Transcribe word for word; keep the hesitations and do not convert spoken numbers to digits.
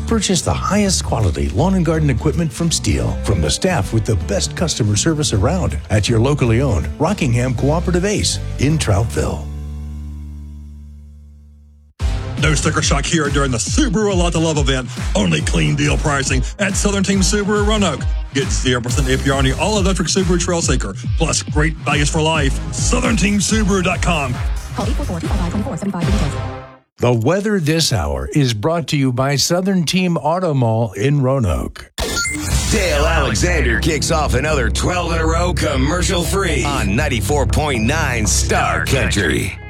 Purchase the highest quality lawn and garden equipment from Steel from the staff with the best customer service around at your locally owned Rockingham Cooperative Ace in Troutville. No sticker shock here during the Subaru A Lot to Love event. Only clean deal pricing at Southern Team Subaru Roanoke. Get zero percent A P R on the all-electric Subaru Trailseeker. Plus great values for life. Southern Team Subaru dot com. Call eight four four, two five five, two four seven five for details. The weather this hour is brought to you by Southern Team Auto Mall in Roanoke. Dale Alexander kicks off another twelve in a row commercial free on ninety-four point nine Star Country.